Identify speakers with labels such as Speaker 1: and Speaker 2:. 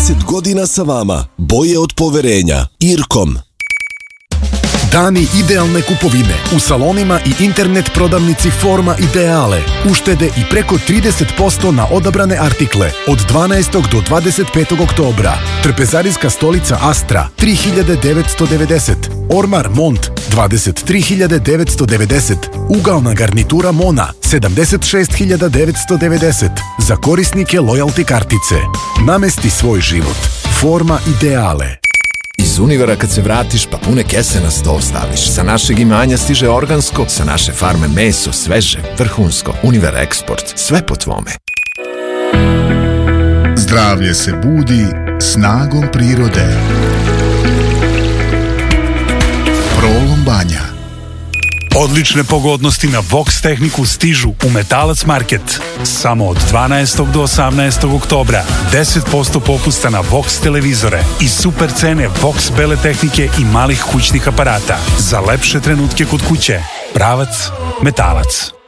Speaker 1: 30 godina sa vama. Boje od poverenja. Irkom.
Speaker 2: Dani idealne kupovine u salonima i internet prodavnici Forma Ideale. Uštede i preko 30% na odabrane artikle od 12. do 25. oktobra. Trpezarijska stolica Astra 3990, Ormar Mont 23990, ugalna garnitura Mona 76990 za korisnike lojalty kartice. Namesti svoj život. Forma Ideale.
Speaker 3: Iz Univera kad se vratiš pa pune kese na sto staviš. Sa našeg imanja stiže organsko, sa naše farme meso, sveže, vrhunsko. Univer Eksport, sve po tvome.
Speaker 4: Zdravlje se budi snagom prirode. Prolom Banja.
Speaker 5: Odlične pogodnosti na Vox tehniku stižu u Metalac Market. Samo od 12. do 18. oktobra 10% popusta na Vox televizore i super cene Vox bele tehnike i malih kućnih aparata. Za lepše trenutke kod kuće. Pravac Metalac.